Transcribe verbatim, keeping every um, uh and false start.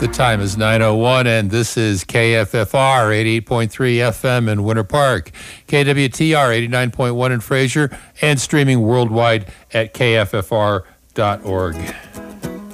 The time is nine oh one, and this is K F F R eighty-eight point three F M in Winter Park, K W T R eighty-nine point one in Fraser, and streaming worldwide at K F F R dot org.